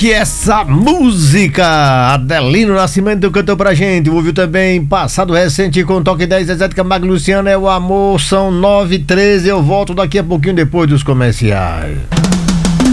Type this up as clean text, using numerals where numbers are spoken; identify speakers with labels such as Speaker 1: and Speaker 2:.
Speaker 1: que essa música? Adelino Nascimento cantou pra gente. Ouviu também Passado Recente com Toque 10, Zezé de Camargo e Luciano. É o amor, são 9h13. Eu volto daqui a pouquinho depois dos comerciais.